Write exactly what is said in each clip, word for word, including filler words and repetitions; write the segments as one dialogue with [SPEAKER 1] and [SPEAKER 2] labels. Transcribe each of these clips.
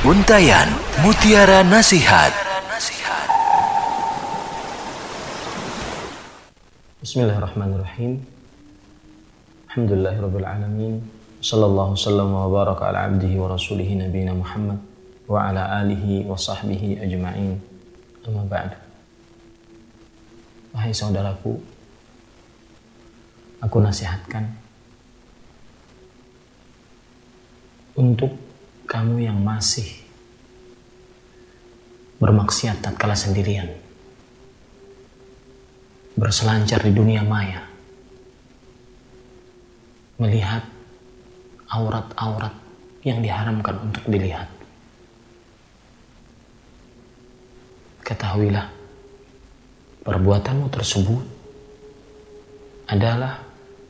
[SPEAKER 1] Untayan Mutiara Nasihat.
[SPEAKER 2] Bismillahirrahmanirrahim. Alhamdulillahirabbil alamin. Sallallahu sallam wa baraka ala abdihi wa rasulihi nabiyina Muhammad wa ala alihi wa sahbihi ajma'in. Amma ba'd. Wahai saudaraku, aku nasihatkan untuk kamu yang masih bermaksiat tatkala sendirian, berselancar di dunia maya, melihat aurat-aurat yang diharamkan untuk dilihat. Ketahuilah, perbuatanmu tersebut adalah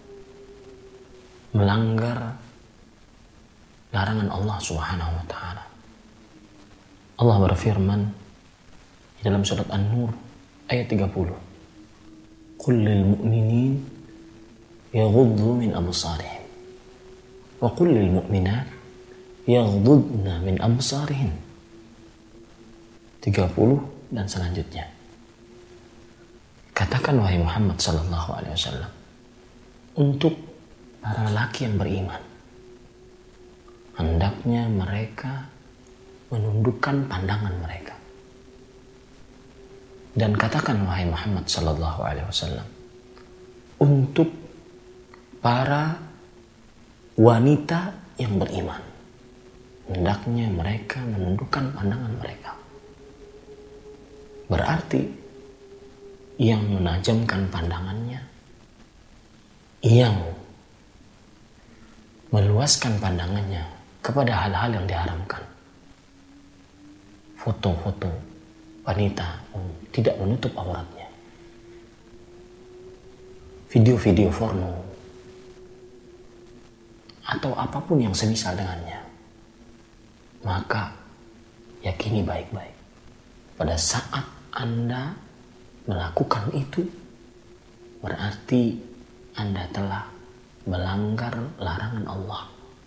[SPEAKER 2] melanggar larangan Allah Subhanahu wa taala. Allah berfirman di dalam surat An-Nur ayat tiga puluh. Qul lil mu'minin yaghuddu min absarihim wa qul lil mu'minat yaghuddna min absarihin. tiga puluh dan selanjutnya. Katakan wahai Muhammad sallallahu alaihi wasallam untuk para lelaki yang beriman, hendaknya mereka menundukkan pandangan mereka. Dan katakan wahai Muhammad sallallahu alaihi wasallam untuk para wanita yang beriman, hendaknya mereka menundukkan pandangan mereka. Berarti yang menajamkan pandangannya, yang meluaskan pandangannya kepada hal-hal yang diharamkan, foto-foto wanita tidak menutup auratnya, video-video porno, atau apapun yang semisal dengannya, maka yakini baik-baik, pada saat Anda melakukan itu, berarti Anda telah melanggar larangan Allah.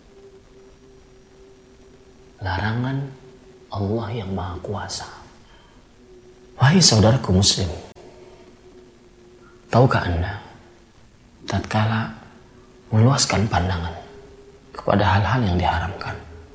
[SPEAKER 2] Larangan Allah yang Maha Kuasa. Wahai saudaraku muslim, tahukah Anda, tatkala meluaskan pandangan kepada hal-hal yang diharamkan,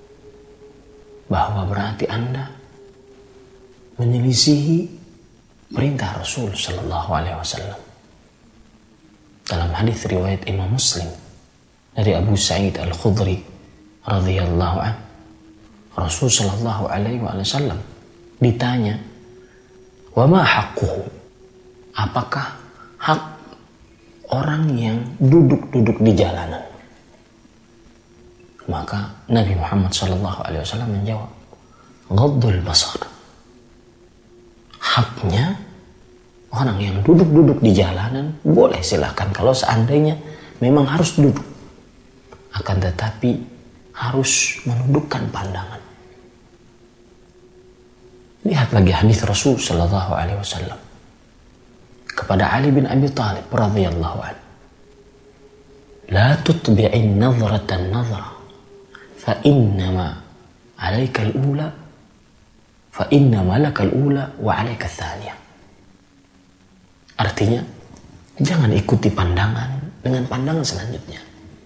[SPEAKER 2] bahwa berarti Anda menyelisihi perintah Rasul sallallahu alaihi wasallam. Dalam hadis riwayat Imam Muslim dari Abu Sa'id Al-Khudri radhiyallahu anhu, Rasul sallallahu alaihi wasallam ditanya, "Wa ma haqquhu?" Apakah hak orang yang duduk-duduk di jalanan? Maka Nabi Muhammad sallallahu alaihi wasallam menjawab, "Ghaddul basar." Haknya orang yang duduk-duduk di jalanan boleh, silakan kalau seandainya memang harus duduk, akan tetapi harus menundukkan pandangan. Lihat lagi hadis Rasul sallallahu alaihi wasallam kepada Ali bin Abi Thalib radhiyallahu anhu, "La tutbi'in nazratan nazra fa innama 'alaika al-ula fa innama laka al-ula wa 'alaika ats-tsaniyah." Artinya, jangan ikuti pandangan dengan pandangan selanjutnya.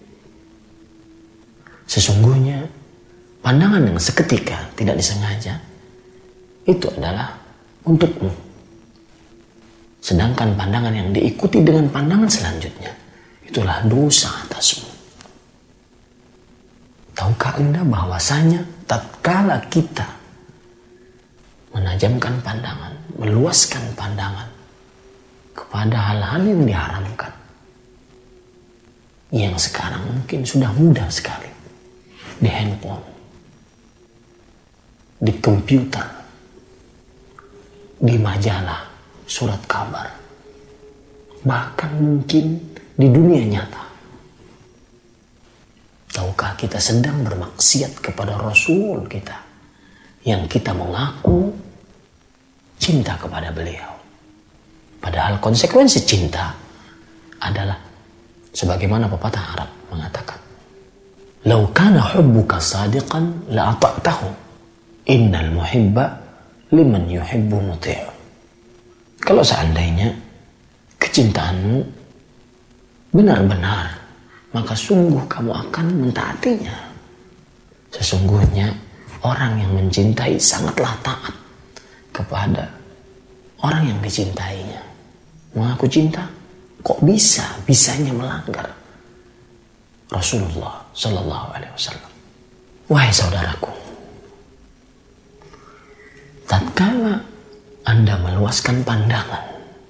[SPEAKER 2] Sesungguhnya pandangan yang seketika tidak disengaja itu adalah untukmu. Sedangkan pandangan yang diikuti dengan pandangan selanjutnya itulah dosa atasmu. Tahukah Anda bahwasanya tatkala kita menajamkan pandangan, meluaskan pandangan kepada hal-hal yang diharamkan, yang sekarang mungkin sudah mudah sekali, di handphone, di komputer, di majalah, surat kabar, bahkan mungkin di dunia nyata. Tahukah kita sedang bermaksiat kepada Rasul kita yang kita mengaku cinta kepada beliau? Padahal konsekuensi cinta adalah sebagaimana pepatah Arab mengatakan, "Lau kana hubbuka sadiqan la ata'tahu Innal muhibba liman yuhibbu muti'u. Kalau seandainya kecintaanmu benar-benar, maka sungguh kamu akan mentaatinya. Sesungguhnya orang yang mencintai sangatlah taat kepada orang yang dicintainya. Mengaku cinta, kok bisa bisanya melanggar Rasulullah Sallallahu Alaihi Wasallam. Wahai saudaraku, tatkala Anda meluaskan pandangan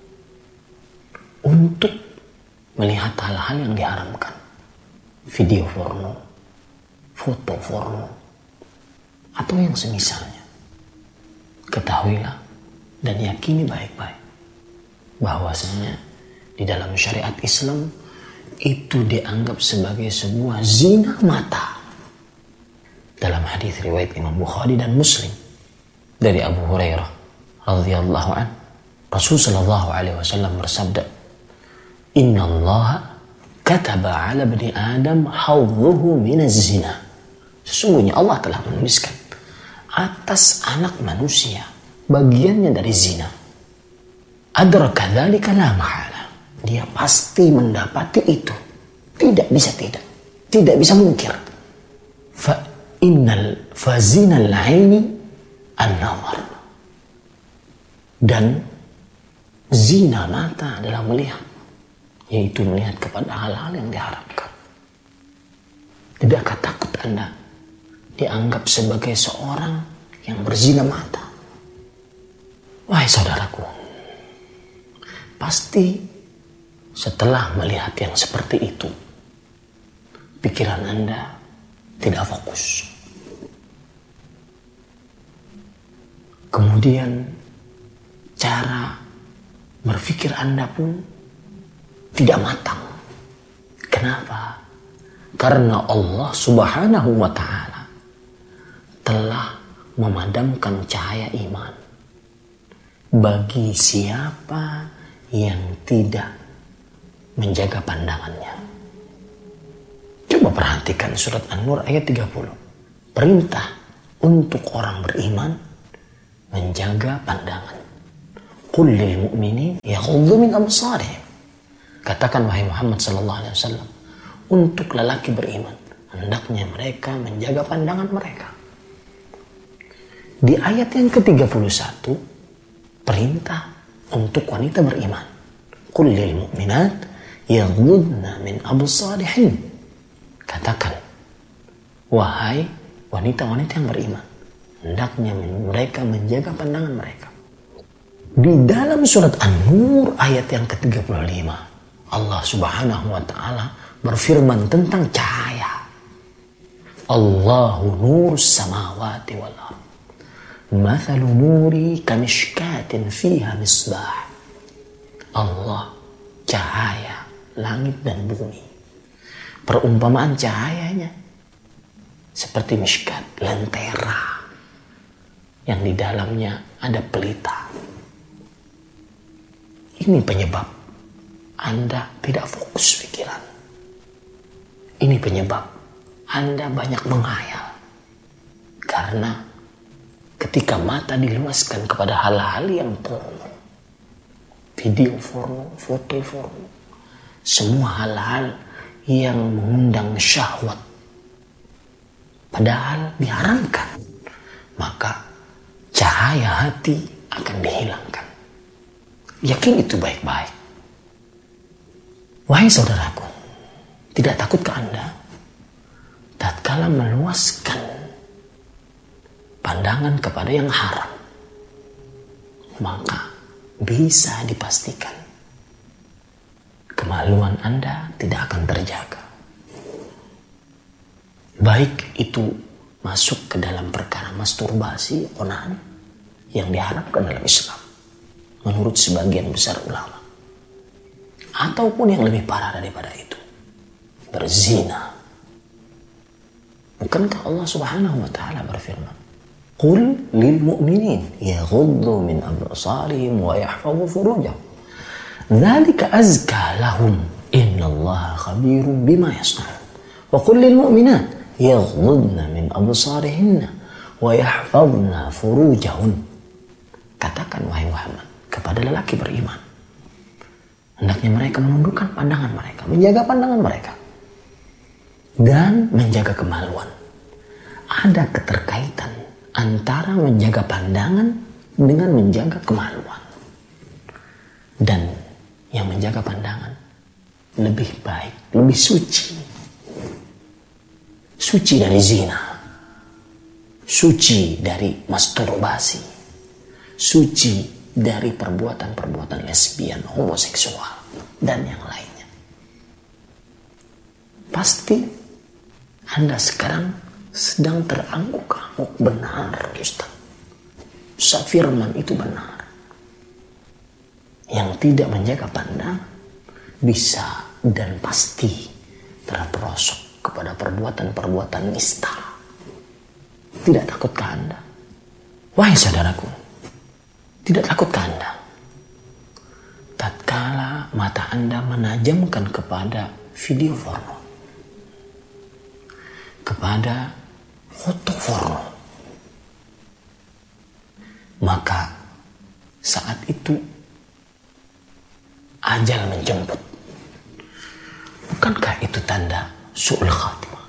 [SPEAKER 2] untuk melihat hal-hal yang diharamkan, video porno, foto porno, atau yang semisalnya, ketahuilah dan yakini baik-baik bahwasanya di dalam syariat Islam itu dianggap sebagai sebuah zina mata. Dalam hadis riwayat Imam Bukhari dan Muslim dari Abu Hurairah radhiyallahu an, Rasul sallallahu alaihi wasallam bersabda, "Inna Allah kataba 'ala bani Adam hawdhuhu min az-zina." Sesungguhnya Allah telah menuliskan atas anak manusia bagiannya dari zina. Adraka dzalika la mahala. Dia pasti mendapati itu. Tidak bisa tidak. Tidak bisa mungkir. Fa innal fazinal 'aini an-nazar. Dan zina mata adalah melihat, yaitu melihat kepada hal-hal yang diharapkan. Tidakkah takut Anda dianggap sebagai seorang yang berzina mata? Wahai saudaraku, pasti setelah melihat yang seperti itu, pikiran Anda tidak fokus. Kemudian cara berpikir Anda pun tidak matang. Kenapa? Karena Allah Subhanahu wa ta'ala telah memadamkan cahaya iman bagi siapa yang tidak menjaga pandangannya. Coba perhatikan surat An-Nur ayat tiga puluh. Perintah untuk orang beriman menjaga pandangan. Qul lil mu'minin yaghuddu min absarihim. Katakan wahai Muhammad sallallahu alaihi wasallam, untuk lelaki beriman hendaknya mereka menjaga pandangan mereka. Di ayat yang ke tiga puluh satu, perintah untuk wanita beriman. Qul lil mu'minat yaghuddna min absarihin. Katakan, wahai wanita-wanita yang beriman, hendaknya mereka menjaga pandangan mereka. Di dalam surat An-Nur ayat yang ke tiga puluh lima, Allah Subhanahu wa ta'ala berfirman tentang cahaya. Allahu nurus samawati wal ardh. Mathalu nuri kamishkatin fiha misbah. Allah cahaya langit dan bumi. Perumpamaan cahayanya seperti mishkat, lentera yang di dalamnya ada pelita. Ini penyebab Anda tidak fokus pikiran. Ini penyebab Anda banyak menghayal. Karena ketika mata diluaskan kepada hal-hal yang porno, video porno, foto porno, semua hal-hal yang mengundang syahwat, padahal diharamkan, maka cahaya hati akan dihilangkan. Yakin itu baik-baik. Wahai saudaraku, tidak takutkah Anda tatkala meluaskan pandangan kepada yang haram, maka bisa dipastikan kemaluan Anda tidak akan terjaga. Baik itu masuk ke dalam perkara masturbasi, onan, yang diharapkan dalam Islam menurut sebagian besar ulama, ataupun yang lebih parah daripada itu, berzina. Bukankah Allah Subhanahu wa ta'ala berfirman, Qul lil mu'minin yaghuddu min absarihim wa yahfazu furujahum dzalika azka lahum innallaha khabirum bima yasna'un wa qul lil mu'minat yaghuddna min absarihinna wa yahfazna furujahun. Katakan wahai Muhammad kepada lelaki beriman, hendaknya mereka menundukkan pandangan mereka, menjaga pandangan mereka, dan menjaga kemaluan. Ada keterkaitan antara menjaga pandangan dengan menjaga kemaluan. Dan yang menjaga pandangan lebih baik, lebih suci. Suci dari zina, suci dari masturbasi, suci dari perbuatan-perbuatan lesbian, homoseksual, dan yang lainnya. Pasti Anda sekarang sedang terangguk-angguk. Benar, Ustaz. Ustaz firman itu benar. Yang tidak menjaga pandangan bisa dan pasti terperosok kepada perbuatan-perbuatan nista. Tidak takutkah Anda? Wahai saudaraku, tidak takutkah Anda? Tatkala mata Anda menajamkan kepada video porno, kepada foto porno, maka saat itu ajal menjemput. Bukankah itu tanda su'ul khatimah?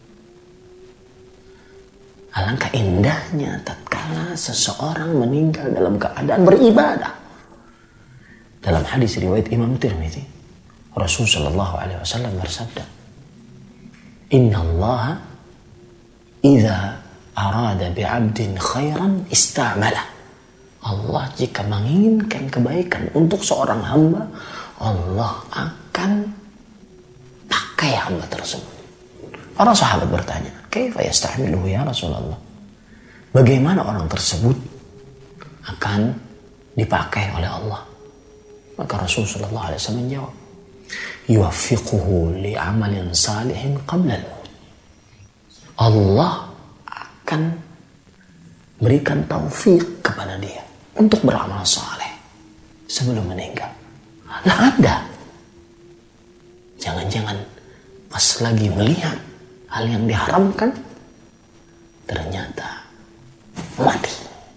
[SPEAKER 2] Alangkah indahnya tatkala seseorang meninggal dalam keadaan beribadah. Dalam hadis riwayat Imam Tirmidzi, Rasul sallallahu alaihi wasallam bersabda, "Inna Allah idza arada bi'abdin khairan istamala." Allah jika menginginkan kebaikan untuk seorang hamba, Allah akan pakai hamba tersebut. Para sahabat bertanya, "Kaifa yasta'miluhu ya Rasulullah?" Bagaimana orang tersebut akan dipakai oleh Allah? Maka Rasul sallallahu alaihi wasallam menjawab, "Yuwaffiquhu li'amalin salihin qabla al-maut." Allah akan berikan taufik kepada dia untuk beramal saleh sebelum meninggal. Lah Anda, jangan-jangan pas lagi melihat hal yang diharamkan, ternyata mati.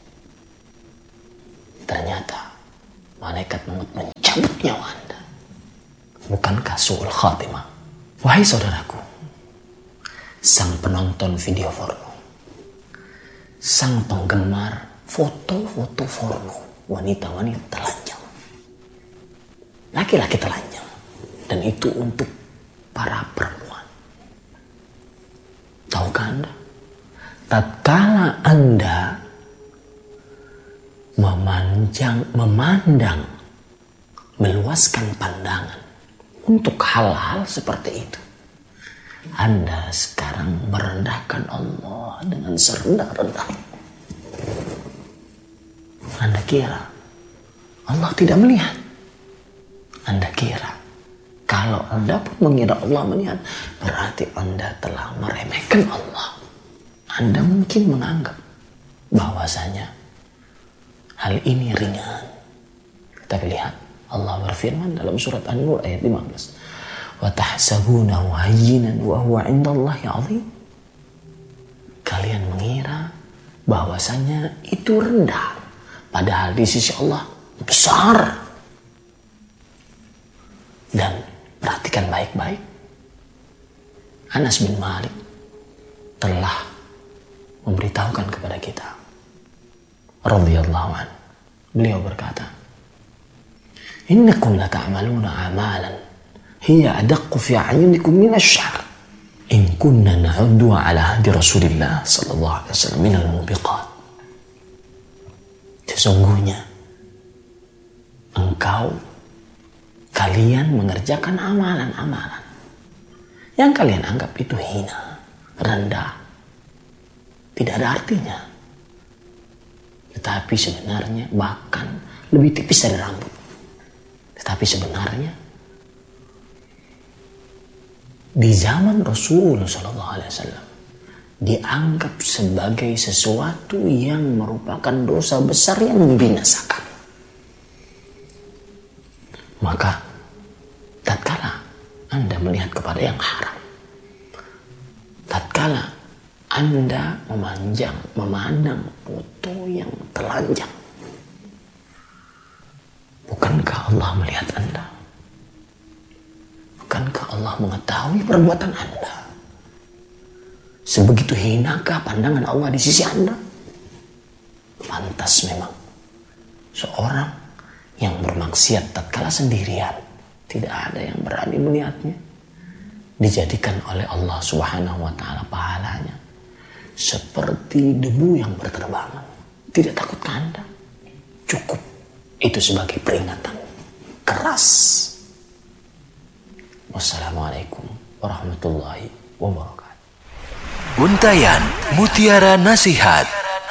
[SPEAKER 2] Ternyata malaikat maut mencabut nyawa Anda. Bukankah su'ul khatimah? Wahai saudaraku, sang penonton video porno, sang penggemar foto-foto porno, wanita-wanita telanjang, laki-laki telanjang, dan itu untuk para perempuan. Tahukah Anda? Tatkala Anda memanjang, memandang, meluaskan pandangan untuk hal-hal seperti itu, Anda sekarang merendahkan Allah dengan serendah-rendahnya. Anda kira Allah tidak melihat? Anda kira kalau Anda pun mengira Allah melihat, berarti Anda telah meremehkan Allah. Anda mungkin menganggap bahwasanya hal ini ringan. Tapi lihat, Allah berfirman dalam surat An-Nur ayat lima belas. "Wa tahsabunahu hayyinan wa huwa 'indallahi 'azim." Kalian mengira bahwasanya itu rendah, padahal di sisi Allah besar. Dan perhatikan baik-baik. Anas bin Malik telah memberitahukan kepada kita, radhiyallahu anhu. Beliau berkata, "Innakum la ta'maluna amalan hiya adaqqu fi a'yunikum min asy-sya'r. In kunna na'uddu 'ala hadi Rasulillah sallallahu alaihi wasallam min al-mubiqat." Sesungguhnya engkau, kalian mengerjakan amalan-amalan yang kalian anggap itu hina, rendah, tidak ada artinya. Tetapi sebenarnya bahkan lebih tipis dari rambut. Tetapi sebenarnya di zaman Rasulullah shallallahu alaihi wasallam dianggap sebagai sesuatu yang merupakan dosa besar yang membinasakan. Maka tatkala Anda melihat kepada yang haram, tatkala Anda memanjang, memandang foto yang telanjang. Bukankah Allah melihat Anda? Bukankah Allah mengetahui perbuatan Anda? Sebegitu hinakah pandangan Allah di sisi Anda? Pantas memang seorang yang bermaksiat tatkala sendirian, tidak ada yang berani melihatnya, dijadikan oleh Allah Subhanahu wa taala pahalanya seperti debu yang berterbangan. Tidak takut Anda? Cukup itu sebagai peringatan keras. Wassalamualaikum warahmatullahi wabarakatuh.
[SPEAKER 1] Untayan Mutiara Nasihat.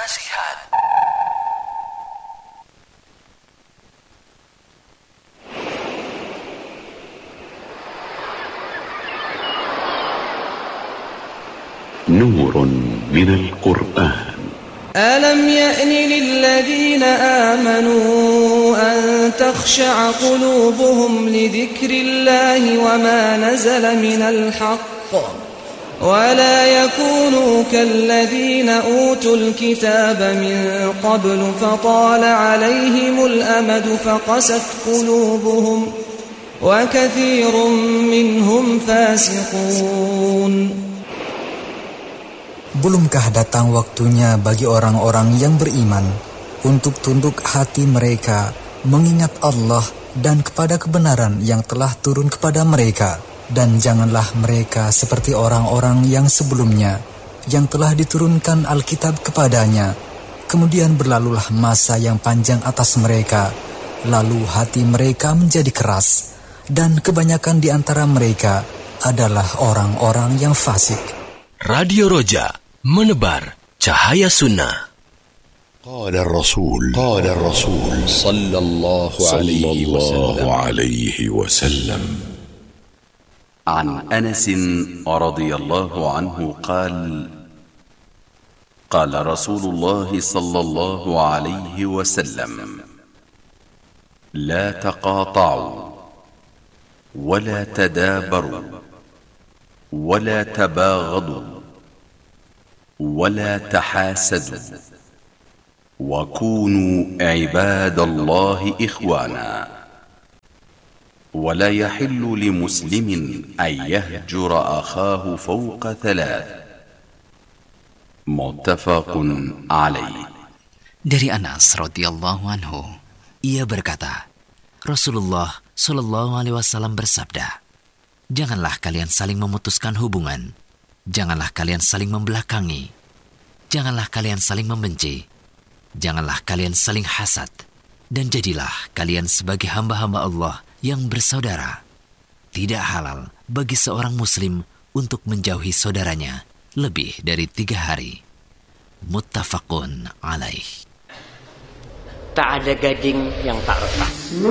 [SPEAKER 3] نور من القرآن.
[SPEAKER 4] ألم يأن للذين آمنوا أن تخشع قلوبهم لذكر الله وما نزل من الحق ولا يكونوا كالذين أوتوا الكتاب من قبل فطال عليهم الأمد فقست قلوبهم وكثير منهم فاسقون.
[SPEAKER 5] Belumkah datang waktunya bagi orang-orang yang beriman untuk tunduk hati mereka mengingat Allah dan kepada kebenaran yang telah turun kepada mereka, dan janganlah mereka seperti orang-orang yang sebelumnya yang telah diturunkan Alkitab kepadanya, kemudian berlalulah masa yang panjang atas mereka, lalu hati mereka menjadi keras, dan kebanyakan di antara mereka adalah orang-orang yang fasik.
[SPEAKER 1] Radio Roja, menebar cahaya sunnah.
[SPEAKER 3] قال الرسول قال الرسول صلى الله عليه وسلم عليه وسلم عن أنس رضي الله عنه قال قال رسول الله صلى الله عليه وسلم لا تقاطعوا ولا تدابروا ولا تباغضوا ولا تحاسدوا وكونوا عباد الله إخوانا ولا يحل لمسلم أن يهجر أخاه فوق ثلاث متفق عليه.
[SPEAKER 6] Dari Anas radhiyallahu anhu, ia berkata, Rasulullah shallallahu alaihi wasallam bersabda, janganlah kalian saling memutuskan hubungan, janganlah kalian saling membelakangi, janganlah kalian saling membenci, janganlah kalian saling hasad, dan jadilah kalian sebagai hamba-hamba Allah yang bersaudara. Tidak halal bagi seorang muslim untuk menjauhi saudaranya lebih dari tiga hari. Muttafaqun alaih.
[SPEAKER 7] Tak ada gading yang tak retak.